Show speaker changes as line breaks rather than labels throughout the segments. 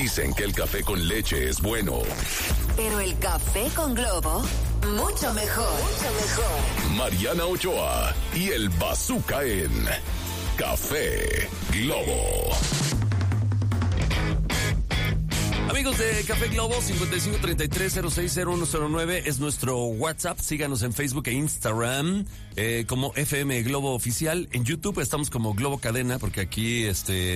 Dicen que el café con leche es bueno.
Pero el café con Globo, mucho mejor. Mucho mejor.
Mariana Ochoa y el Bazooka en Café Globo.
Amigos de Café Globo, 5533-060109 es nuestro WhatsApp. Síganos en Facebook e Instagram como FM Globo Oficial. En YouTube estamos como Globo Cadena, porque aquí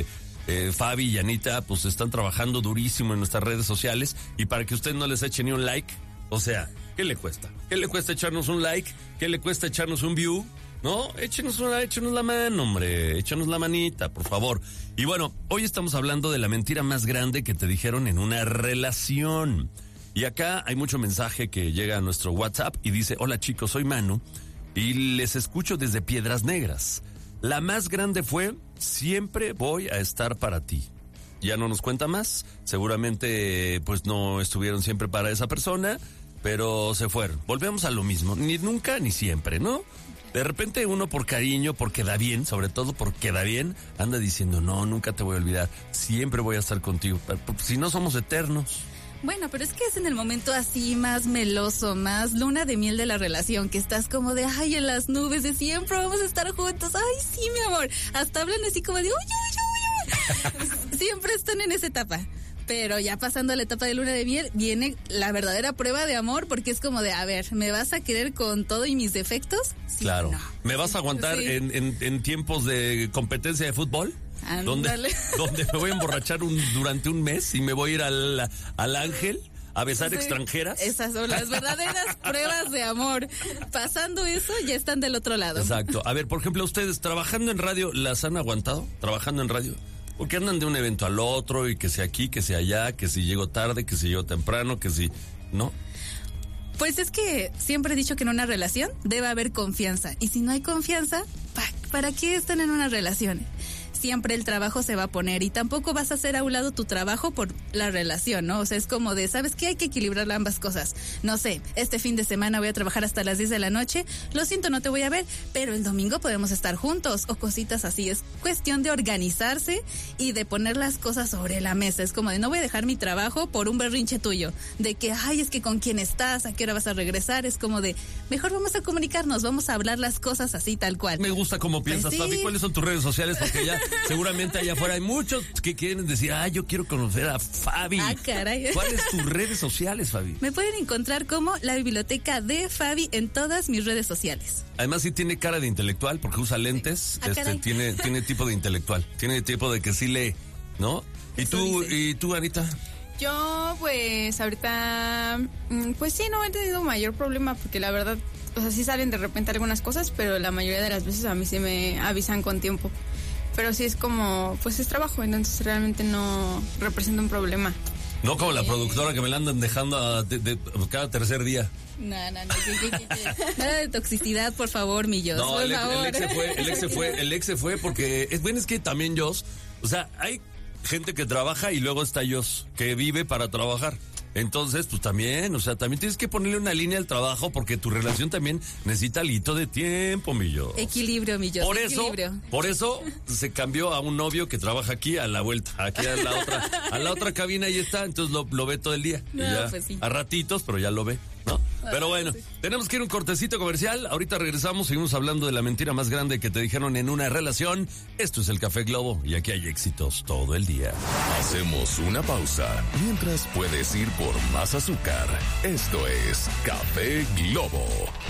Fabi y Anita pues están trabajando durísimo en nuestras redes sociales. Y para que usted no les eche ni un like, o sea, ¿qué le cuesta? ¿Qué le cuesta echarnos un like? ¿Qué le cuesta echarnos un view? No, échenos la mano, hombre, échenos la manita, por favor. Y bueno, hoy estamos hablando de la mentira más grande que te dijeron en una relación. Y acá hay mucho mensaje que llega a nuestro WhatsApp y dice: hola chicos, soy Manu y les escucho desde Piedras Negras. La más grande fue: siempre voy a estar para ti. Ya no nos cuenta más, seguramente pues no estuvieron siempre para esa persona, pero se fueron. Volvemos a lo mismo, ni nunca ni siempre, ¿no? De repente uno por cariño, porque da bien, sobre todo porque da bien, anda diciendo: no, nunca te voy a olvidar, siempre voy a estar contigo, pero si no somos eternos.
Bueno, pero es que es en el momento así más meloso, más luna de miel de la relación, que estás como de, ay, en las nubes de siempre vamos a estar juntos, ay, sí, mi amor. Hasta hablan así como de, uy, uy, uy. Siempre están en esa etapa. Pero ya pasando a la etapa de luna de miel, viene la verdadera prueba de amor, porque es como de, a ver, ¿me vas a querer con todo y mis defectos? Sí,
claro.
no.
¿Me vas a aguantar
sí.
en tiempos de competencia de fútbol? Donde me voy a emborrachar durante un mes y me voy a ir al Ángel a besar extranjeras.
Esas son las verdaderas pruebas de amor. Pasando eso, ya están del otro lado.
Exacto. A ver, por ejemplo, ustedes trabajando en radio, ¿las han aguantado? ¿Trabajando en radio? Porque andan de un evento al otro y que sea aquí, que sea allá, que si llego tarde, que si llego temprano, que si... ¿No?
Pues es que siempre he dicho que en una relación debe haber confianza. Y si no hay confianza, ¿para qué están en una relación? Siempre el trabajo se va a poner y tampoco vas a hacer a un lado tu trabajo por la relación, ¿no? O sea, es como de, ¿sabes qué? Hay que equilibrar ambas cosas. No sé, este fin de semana voy a trabajar hasta las 10 de la noche, lo siento, no te voy a ver, pero el domingo podemos estar juntos o cositas así. Es cuestión de organizarse y de poner las cosas sobre la mesa. Es como de, no voy a dejar mi trabajo por un berrinche tuyo, de que, ay, es que con quién estás, a qué hora vas a regresar. Es como de, mejor vamos a comunicarnos, vamos a hablar las cosas así, tal cual.
Me gusta cómo piensas,
Pues sí.
Fabi. ¿Cuáles son tus redes sociales? Porque ya seguramente allá afuera hay muchos que quieren decir, yo quiero conocer a Fabi.
Ah, caray.
¿Cuáles tus redes sociales, Fabi?
Me pueden encontrar como la biblioteca de Fabi en todas mis redes sociales.
Además sí tiene cara de intelectual porque usa lentes,
Sí.
tiene tipo de intelectual, tiene tipo de que sí lee, ¿no? ¿Y tú, Anita?
Yo, pues, ahorita, pues sí, no he tenido mayor problema porque la verdad, o sea, sí salen de repente algunas cosas, pero la mayoría de las veces a mí sí me avisan con tiempo. Pero sí es como, pues es trabajo, entonces realmente no representa un problema.
No como la productora que me la andan dejando cada tercer día.
No. Nada de toxicidad, por favor, Millos.
No,
por
el
favor.
ex se fue porque, es que también Jos, o sea, hay gente que trabaja y luego está Jos, que vive para trabajar. Entonces, pues también, o sea, también tienes que ponerle una línea al trabajo porque tu relación también necesita algo de tiempo, Millos.
Equilibrio, Millos.
Por eso se cambió a un novio que trabaja aquí a la vuelta, aquí a la otra cabina y está, entonces lo ve todo el día.
No,
y ya,
pues sí.
a ratitos, pero ya lo ve, ¿no? Pero bueno, tenemos que ir a un cortecito comercial. Ahorita regresamos, seguimos hablando de la mentira más grande que te dijeron en una relación. Esto es el Café Globo y aquí hay éxitos todo el día.
Hacemos una pausa mientras puedes ir por más azúcar. Esto es Café Globo.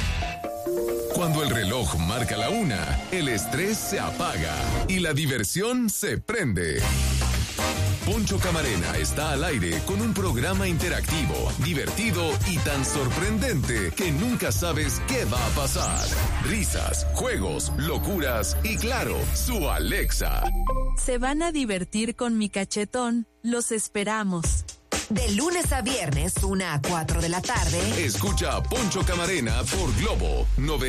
Cuando el reloj marca la 1, el estrés se apaga y la diversión se prende. Poncho Camarena está al aire con un programa interactivo, divertido y tan sorprendente que nunca sabes qué va a pasar. Risas, juegos, locuras y claro, su Alexa.
Se van a divertir con mi cachetón. Los esperamos.
De lunes a viernes, 1 a 4 de la tarde.
Escucha a Poncho Camarena por Globo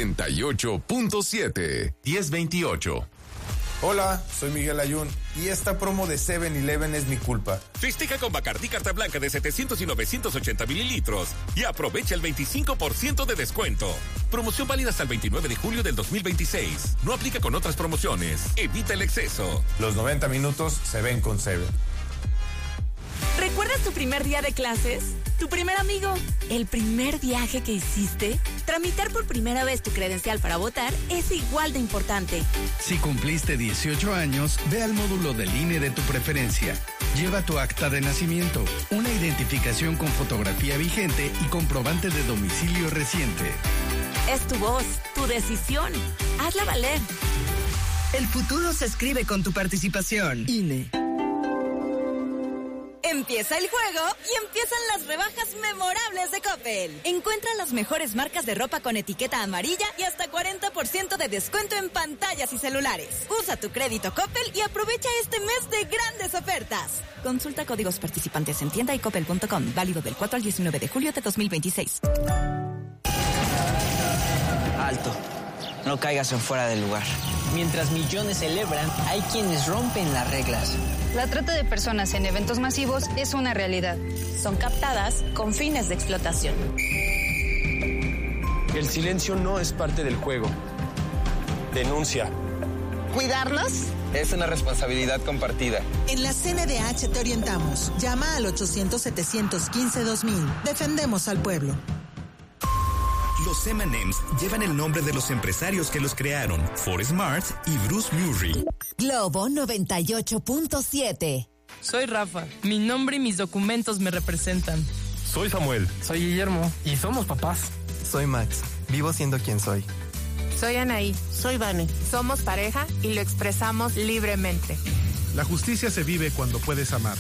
98.7 1028.
Hola, soy Miguel Ayun y esta promo de 7-Eleven es mi culpa.
Festeja con Bacardí Carta Blanca de 700 y 980 mililitros y aprovecha el 25% de descuento. Promoción válida hasta el 29 de julio del 2026. No aplica con otras promociones. Evita el exceso.
Los 90 minutos se ven con 7.
¿Recuerdas tu primer día de clases? ¿Tu primer amigo? ¿El primer viaje que hiciste? Tramitar por primera vez tu credencial para votar es igual de importante.
Si cumpliste 18 años, ve al módulo del INE de tu preferencia. Lleva tu acta de nacimiento, una identificación con fotografía vigente y comprobante de domicilio reciente.
Es tu voz, tu decisión. Hazla valer.
El futuro se escribe con tu participación. INE.
Empieza el juego y empiezan las rebajas memorables de Coppel. Encuentra las mejores marcas de ropa con etiqueta amarilla y hasta 40% de descuento en pantallas y celulares. Usa tu crédito Coppel y aprovecha este mes de grandes ofertas. Consulta códigos participantes en tienda y coppel.com. Válido del 4 al 19 de julio de 2026.
Alto. No caigas en fuera del lugar. Mientras millones celebran, hay quienes rompen las reglas.
La trata de personas en eventos masivos es una realidad.
Son captadas con fines de explotación.
El silencio no es parte del juego. Denuncia.
¿Cuidarlos?
Es una responsabilidad compartida.
En la CNDH te orientamos. Llama al 800-715-2000. Defendemos al pueblo.
Los M&M's llevan el nombre de los empresarios que los crearon, Forrest Smart y Bruce Murray.
Globo 98.7.
Soy Rafa. Mi nombre y mis documentos me representan.
Soy Samuel.
Soy Guillermo. Y somos papás.
Soy Max. Vivo siendo quien soy.
Soy Anaí.
Soy Vane.
Somos pareja y lo expresamos libremente.
La justicia se vive cuando puedes amar.